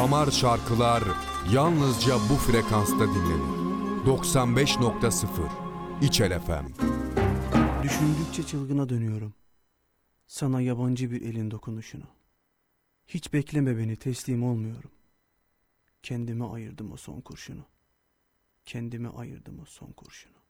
damar şarkılar yalnızca bu frekansta dinlenir. 95.0 İçel FM. Düşündükçe çılgına dönüyorum. Sana yabancı bir elin dokunuşunu. Hiç bekleme beni, teslim olmuyorum. Kendime ayırdım o son kurşunu. Kendime ayırdım o son kurşunu.